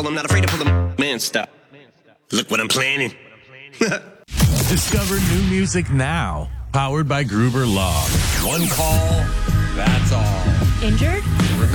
full, I'm not afraid to pull them. Man, stop. Look what I'm planning. Discover new music now. Powered by Gruber Law. One call, that's all. Injured?